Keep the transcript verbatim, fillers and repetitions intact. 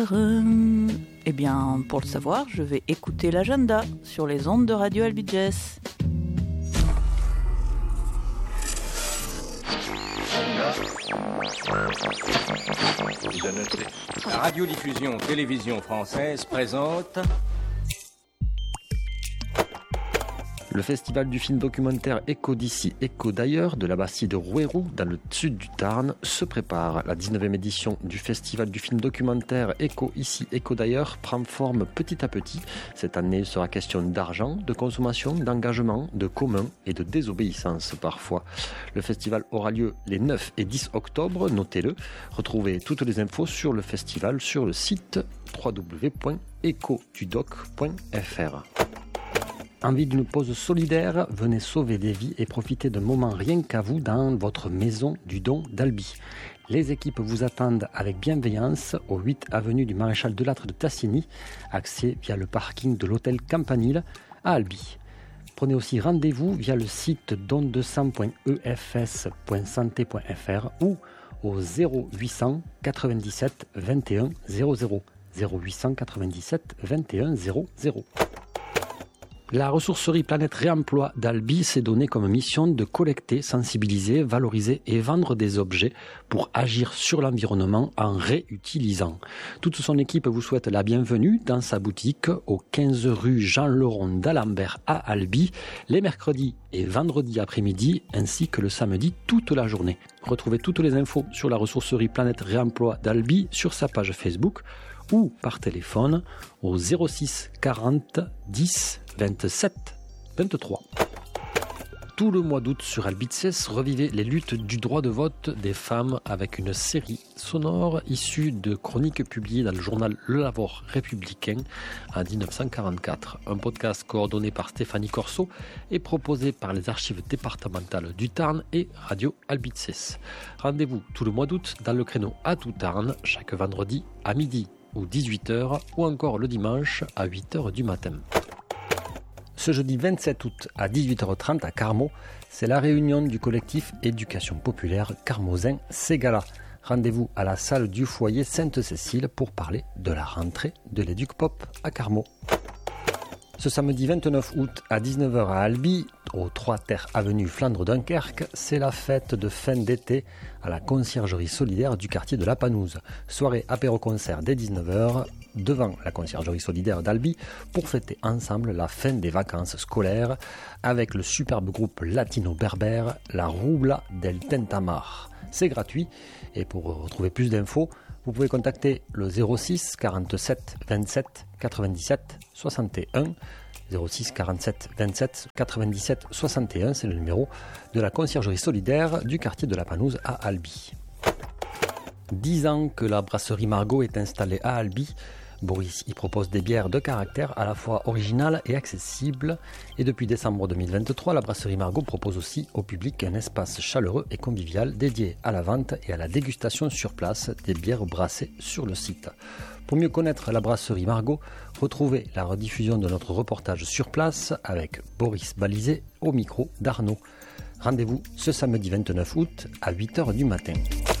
Euh, eh bien, pour le savoir, je vais écouter l'agenda sur les ondes de Radio Albi Jazz. La radiodiffusion télévision française présente le festival du film documentaire Écho d'ici, Écho d'ailleurs de la Bastide de Rouerou dans le sud du Tarn se prépare. La dix-neuvième édition du festival du film documentaire Écho ici, Écho d'ailleurs prend forme petit à petit. Cette année, il sera question d'argent, de consommation, d'engagement, de commun et de désobéissance parfois. Le festival aura lieu les neuf et dix octobre, notez-le. Retrouvez toutes les infos sur le festival sur le site w w w point écho du doc point f r. Envie d'une pause solidaire? Venez sauver des vies et profiter d'un moment rien qu'à vous dans votre maison du don d'Albi. Les équipes vous attendent avec bienveillance au huit avenue du Maréchal Delattre de Tassigny, accès via le parking de l'hôtel Campanile à Albi. Prenez aussi rendez-vous via le site don deux cents point e f s point santé point f r ou au zéro huit cent quatre-vingt-dix-sept vingt et un zéro zéro. zéro huit cent quatre-vingt-dix-sept vingt et un zéro zéro. La ressourcerie Planète Réemploi d'Albi s'est donnée comme mission de collecter, sensibiliser, valoriser et vendre des objets pour agir sur l'environnement en réutilisant. Toute son équipe vous souhaite la bienvenue dans sa boutique au quinze rue Jean-Leron d'Alembert à Albi, les mercredis et vendredis après-midi ainsi que le samedi toute la journée. Retrouvez toutes les infos sur la ressourcerie Planète Réemploi d'Albi sur sa page Facebook ou par téléphone au zéro six quarante dix vingt-sept vingt-trois. Tout le mois d'août sur Albitzès, revivez les luttes du droit de vote des femmes avec une série sonore issue de chroniques publiées dans le journal Le Lavore républicain en dix-neuf cent quarante-quatre. Un podcast coordonné par Stéphanie Corso et proposé par les archives départementales du Tarn et Radio Albitzès. Rendez-vous tout le mois d'août dans le créneau À tout Tarn, chaque vendredi à midi ou dix-huit heures ou encore le dimanche à huit heures du matin. Ce jeudi vingt-sept août à dix-huit heures trente à Carmaux, c'est la réunion du collectif Éducation Populaire Carmozin Ségala. Rendez-vous à la salle du foyer Sainte-Cécile pour parler de la rentrée de l'Éduc-Pop à Carmaux. Ce samedi vingt-neuf août à dix-neuf heures à Albi, au trois Terres avenue Flandre Dunkerque, c'est la fête de fin d'été à la conciergerie solidaire du quartier de la Panouse. Soirée apéro-concert dès dix-neuf heures devant la conciergerie solidaire d'Albi pour fêter ensemble la fin des vacances scolaires avec le superbe groupe latino-berbère La Rubla del Tentamar. C'est gratuit et pour retrouver plus d'infos, vous pouvez contacter le zéro six quarante-sept vingt-sept quatre-vingt-dix-sept soixante et un. zéro six quarante-sept vingt-sept quatre-vingt-dix-sept soixante et un, c'est le numéro de la conciergerie solidaire du quartier de la Panouse à Albi. Dix ans que la brasserie Margot est installée à Albi. Boris y propose des bières de caractère à la fois originales et accessibles. Et depuis décembre deux mille vingt-trois, la brasserie Margot propose aussi au public un espace chaleureux et convivial dédié à la vente et à la dégustation sur place des bières brassées sur le site. Pour mieux connaître la brasserie Margot, retrouvez la rediffusion de notre reportage sur place avec Boris Balizé au micro d'Arnaud. Rendez-vous ce samedi vingt-neuf août à huit heures du matin.